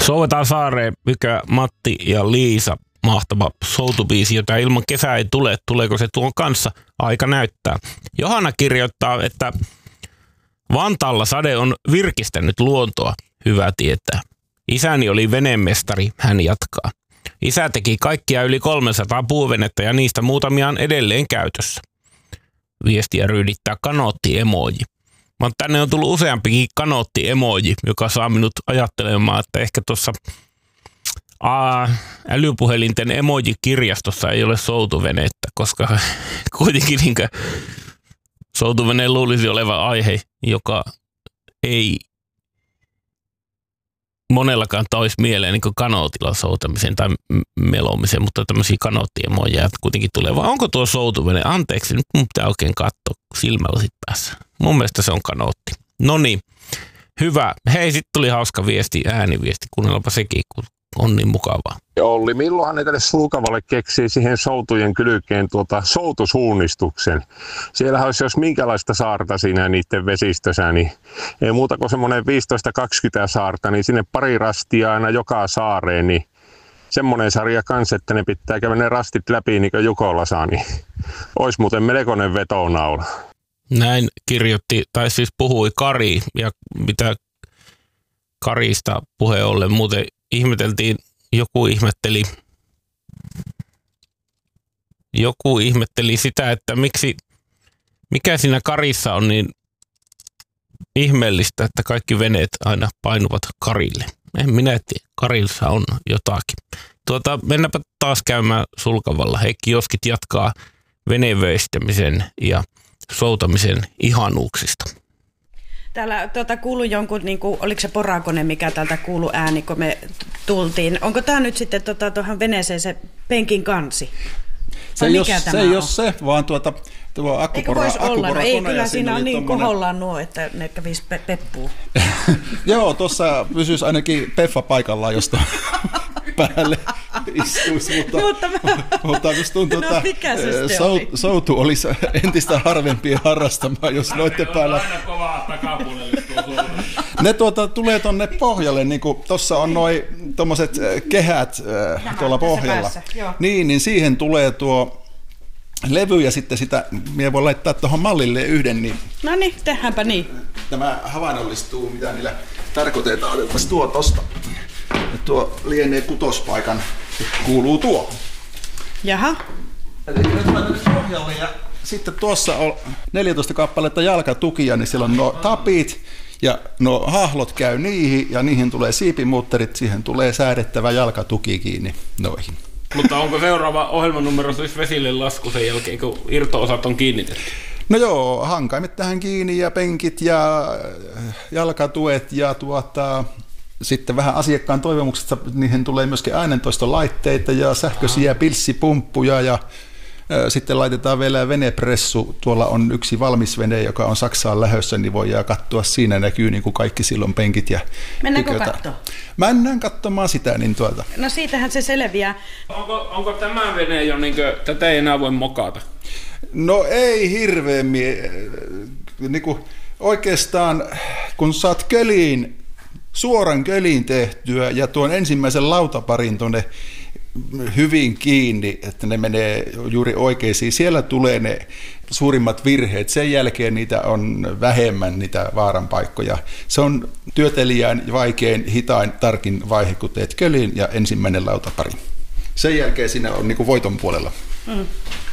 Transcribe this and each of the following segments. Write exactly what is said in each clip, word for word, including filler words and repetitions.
Souvetaan saareen, mikä Matti ja Liisa, mahtava soutubiisi, jota ilman kesää ei tule. Tuleeko se tuon kanssa? Aika näyttää. Johanna kirjoittaa, että Vantaalla sade on virkistänyt luontoa. Hyvä tietää. Isäni oli venemestari, hän jatkaa. Isä teki kaikkia yli kolmesataa puuvenettä ja niistä muutamia on edelleen käytössä. Viestiä ryydittää kanootti-emoji. Mutta tänne on tullut useampikin kanootti-emoji, joka saa minut ajattelemaan, että ehkä tuossa älypuhelinten emoji-kirjastossa ei ole soutuvenettä, koska kuitenkin niin soutuveneen luulisi olevan aihe, joka ei monellakaan taisi mieleen niin kanootilla soutamisen tai melomisen, mutta tämmöisiä kanoottiemoja kuitenkin tulee. Vai onko tuo soutuvene? Anteeksi, nyt mun pitää oikein katsoa silmälasit päässä. Mun mielestä se on kanootti. No niin, hyvä. Hei, sitten tuli hauska viesti, ääniviesti. Kuunnellaanpa sekin, kun on niin mukavaa. Olli, milloinhan ne tälle Sulkavalle keksii siihen soutujen kylkeen tuota soutusuunnistuksen? Siellähän olisi jos minkälaista saarta siinä niiden vesistössä, niin ei muuta kuin semmoinen viisitoista kaksikymmentä saarta, niin sinne pari rastia aina joka saareen, niin semmoinen sarja kanssa, että ne pitää käydä ne rastit läpi niin kuin Jukolla saa, niin olisi muuten melkoinen vetonaula. Näin kirjoitti, tai siis puhui Kari, ja mitä Karista puheen ollen muuten ihmeteltiin, joku ihmetteli, joku ihmetteli sitä, että miksi, mikä siinä Karissa on niin ihmeellistä, että kaikki veneet aina painuvat Karille. En minä tiedä, Karissa on jotakin. Tuota, mennäpä taas käymään Sulkavalla. Heikki Joskit jatkaa venevöistämisen ja soutamisen ihanuuksista. Täällä tuota, kuului jonkun, niin kuin, oliko se porakone, mikä täältä kuului ääni, kun me tultiin. Onko tämä nyt sitten tuota, tuohon veneeseen se penkin kansi? Se ei, mikä se ei ole se, vaan tuota, tuo akkupora, eikö voisi olla? No, ei, kyllä siinä on niin tommonen kohollaan nuo, että ne kävisi pe- peppuun. Joo, tuossa pysyisi ainakin Peffa paikallaan, josta päälle istuisi, mutta, mutta, mutta minusta tuntuu, no, että sou, soutu olisi entistä harvempia harrastamaan, jos noitte päällä. Aina kovaa takapuolelle tuo ne tuota, tulee tuonne pohjalle, niin kuin tuossa on noi tommoset kehät äh, tuolla pohjalla. Päässä, niin, niin siihen tulee tuo levy ja sitten sitä, minä voin laittaa tuohon mallille yhden. Niin no niin, tehdäänpä niin. Tämä havainnollistuu, mitä niillä tarkoitetaan. Otetaan tuo tosta. Ja tuo lienee kutospaikan, kuuluu tuo. Jaha. Eli nyt mä tänne pohjalle ja sitten tuossa on neljätoista kappaletta jalkatukia, niin siellä on nuo tapit ja nuo hahlot käy niihin ja niihin tulee siipimuutterit, siihen tulee säädettävä jalkatuki kiinni noihin. Mutta onko seuraava ohjelmanumero siis vesille lasku sen jälkeen, kun irto-osat on kiinnitetty? No joo, hankaimet tähän kiinni ja penkit ja jalkatuet ja tuota, sitten vähän asiakkaan toivomuksesta, niihin tulee myöskin äänentoistolaitteita ja sähköisiä pilssipumppuja ja ä, sitten laitetaan vielä venepressu. Tuolla on yksi valmis vene, joka on Saksaan lähdössä, niin voidaan katsoa. Siinä näkyy niin kuin kaikki silloin penkit ja mennäänkö katsomaan? Mennään katsomaan sitä. Niin tuota. No siitähän se selviää. Onko, onko tämä vene jo, niin kuin, tätä ei enää voi mokata? No ei hirveämmin. Niin kuin oikeastaan kun saat köliin, suoran köliin tehtyä ja tuon ensimmäisen lautaparin tuonne hyvin kiinni, että ne menee juuri oikeisiin. Siellä tulee ne suurimmat virheet. Sen jälkeen niitä on vähemmän, niitä vaaranpaikkoja. Se on työtelijän vaikein, hitain, tarkin vaihe, kun teet köliin ja ensimmäinen lautapari. Sen jälkeen siinä on niin kuin voiton puolella. Mm.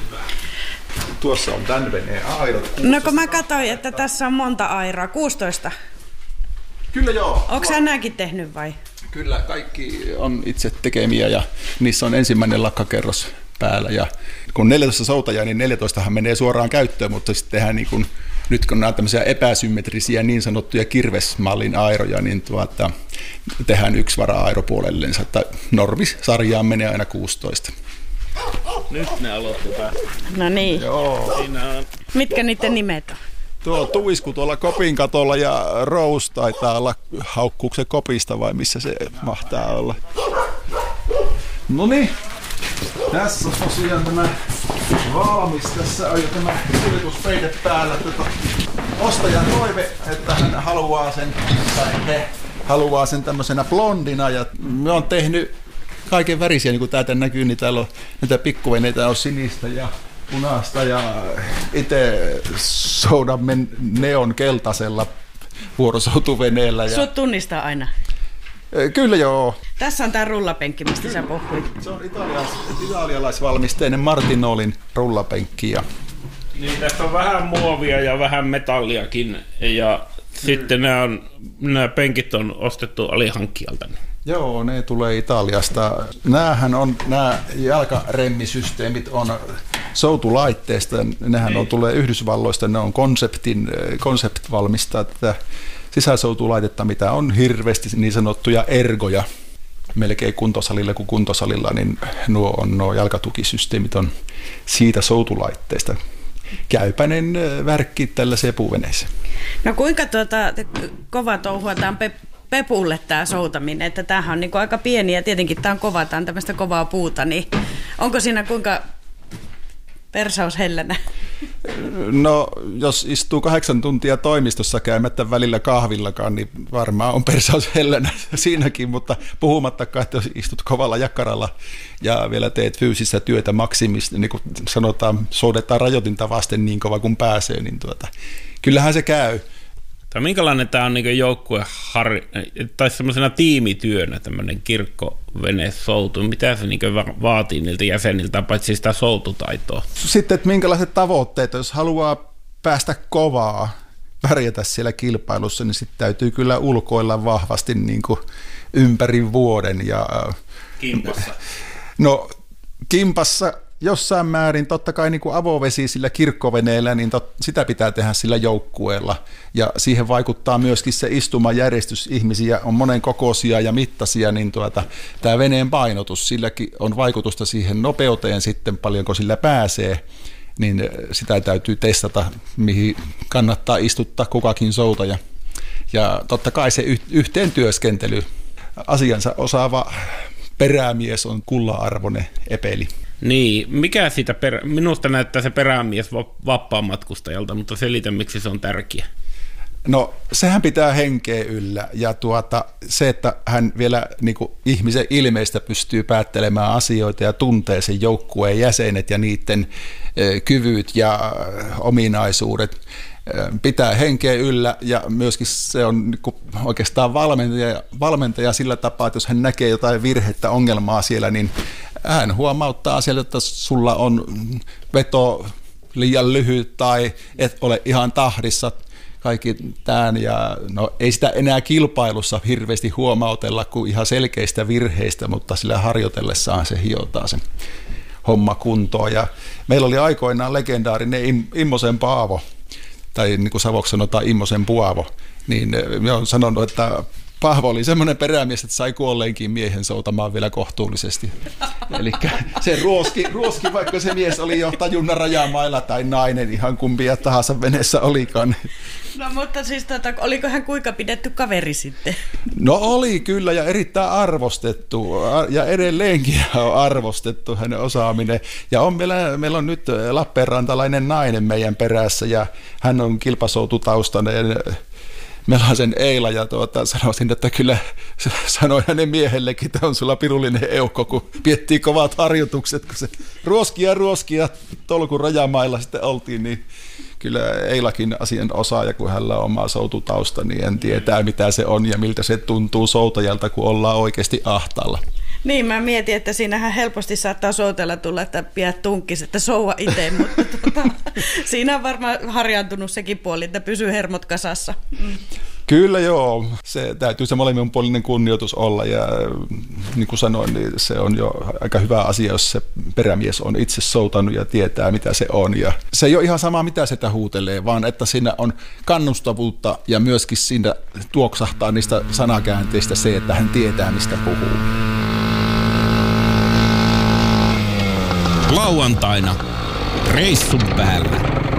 Tuossa on tämän veneen airot. No kun mä katsoin, että tässä on monta airaa, kuusitoista. Kyllä joo. Onko sä nämäkin tehnyt vai? Kyllä, kaikki on itse tekemiä ja niissä on ensimmäinen lakkakerros päällä. Ja kun neljätoista soutajaa, niin neljätoistahan menee suoraan käyttöön, mutta sitten tehdään niin kun, nyt kun nämä on tämmöisiä epäsymmetrisiä niin sanottuja kirvesmallin airoja, niin tuota, tehdään yksi vara-airo puolellensa. Normisarjaan menee aina kuusitoista. Nyt ne aloitti päästä. No niin. Joo. Siinä on. Mitkä niiden nimet on? Tuo Tuisku tuolla kopin katolla ja Rose taitaa olla, haukkuuko se kopista vai missä se mahtaa olla. No niin, tässä on tosiaan tämä valmis. Tässä on jo tämä kuljetuspeite päällä. Tuota, ostajan toive, että hän haluaa sen, tai he haluaa sen tämmöisenä blondina ja me on tehnyt kaiken värisiä, niin kuin täältä näkyy, niin täällä on näitä pikkuveneitä, on sinistä ja punaista ja itse soudamme neon keltaisella vuorosoutuveneellä. Ja... Sut tunnistaa aina. Kyllä joo. Tässä on tää rullapenkki, mistä sä puhuit. Se on italialais, italialaisvalmisteinen Martinolin rullapenkki. Ja... Niin, tässä on vähän muovia ja vähän metalliakin ja mm. sitten nämä, on, nämä penkit on ostettu alihankkijalta. Joo, ne tulee Italiasta. Nämähän on, nämä jalkaremmisysteemit on soutulaitteista. Nehän on, tulee Yhdysvalloista, ne on konseptin, konsept-valmistaa tätä sisäsoutulaitetta, mitä on hirveästi niin sanottuja ergoja. Melkein kuntosalilla kuin kuntosalilla, niin nuo, on, nuo jalkatukisysteemit on siitä soutulaitteista. Käypäinen värkki tällaiseen puuveneeseen. No kuinka tuota, kova touhua tämä on pe- Pepulle tämä soutaminen, että tämähän on niin kuin aika pieni ja tietenkin tämä on kova, tämä on tämmöistä kovaa puuta, niin onko siinä kuinka persaus hellänä? No jos istuu kahdeksan tuntia toimistossa käymättä välillä kahvillakaan, niin varmaan on persaus hellänä siinäkin, mutta puhumattakaan, että jos istut kovalla jakkaralla ja vielä teet fyysistä työtä maksimista, niin kuin sanotaan, soudetaan rajoitinta vasten niin kova kuin pääsee, niin tuota, kyllähän se käy. Tai minkälainen tämä on niin joukkue, tai semmoisena tiimityönä tämmöinen kirkkovenesoutu, mitä se niin vaatii niiltä jäseniltä, paitsi sitä soututaitoa? Sitten, että minkälaiset tavoitteet, jos haluaa päästä kovaa, pärjätä siellä kilpailussa, niin sitten täytyy kyllä ulkoilla vahvasti niin kuin ympäri vuoden. Ja, kimpassa? No kimpassa jossain määrin, totta kai niin kuin avovesi sillä kirkkoveneellä, niin tot, sitä pitää tehdä sillä joukkueella. Ja siihen vaikuttaa myöskin se istumajärjestys. Ihmisiä on monen kokoisia ja mittaisia, niin tuota, tämä veneen painotus, silläkin on vaikutusta siihen nopeuteen sitten, paljonko sillä pääsee. Niin sitä täytyy testata, mihin kannattaa istuttaa kukakin soutaja. Ja totta kai se yhteen työskentely, asiansa osaava perämies on kullan-arvoinen epeli. Niin, mikä siitä, perä... minusta näyttää se perämies vapaamatkustajalta, mutta selitä, miksi se on tärkeä. No, sehän pitää henkeä yllä, ja tuota, se, että hän vielä niin kuin ihmisen ilmeistä pystyy päättelemään asioita ja tuntee sen joukkueen jäsenet ja niiden e, kyvyt ja ominaisuudet, e, pitää henkeä yllä, ja myöskin se on niin kuin oikeastaan valmentaja, valmentaja sillä tapaa, että jos hän näkee jotain virhettä, ongelmaa siellä, niin hän huomauttaa siellä, että sulla on veto liian lyhyt tai et ole ihan tahdissa, kaikki tämän, ja no ei sitä enää kilpailussa hirveästi huomautella kuin ihan selkeistä virheistä, mutta sillä harjoitellessaan se hiotaan sen homma kuntoon. Ja meillä oli aikoinaan legendaarinen Immosen Paavo, tai niin kuin savoksi sanotaan Immosen Puavo, niin me on sanonut, että Paavo oli semmoinen perämies, että sai kuolleenkin miehen soutamaan vielä kohtuullisesti. Eli se ruoski, ruoski, vaikka se mies oli jo tajunnan rajamailla tai nainen, ihan kumpia tahansa veneessä olikaan. No mutta siis tota, oliko hän kuinka pidetty kaveri sitten? No oli kyllä, ja erittäin arvostettu, ja edelleenkin on arvostettu hänen osaaminen. Ja on meillä, meillä on nyt lappeenrantalainen nainen meidän perässä, ja hän on kilpasoututaustainen. Meillä on sen Eila, ja tuota, sanoisin, että kyllä sanoin hänen miehellekin, että on sulla pirullinen eukko, kun piettiin kovat harjoitukset, kun se ruoskia ruoskia tolkun rajamailla sitten oltiin, niin kyllä Eilakin asian osaaja, kun hänellä on oma soututausta, niin en tietää mitä se on ja miltä se tuntuu soutajalta, kun ollaan oikeasti ahtaalla. Niin, mä mietin, että siinähän helposti saattaa soutella tulla, että pidät tunkkis, että soua itse, mutta tuota, siinä on varmaan harjaantunut sekin puoli, että pysyy hermot kasassa. Mm. Kyllä joo, se täytyy se molemminpuolinen kunnioitus olla, ja niin kuin sanoin, niin se on jo aika hyvä asia, jos se perämies on itse soutanut ja tietää mitä se on. Ja se ei ole ihan sama mitä sitä huutelee, vaan että siinä on kannustavuutta ja myöskin siinä tuoksahtaa niistä sanakäänteistä se, että hän tietää mistä puhuu. Lauantaina reissun päällä.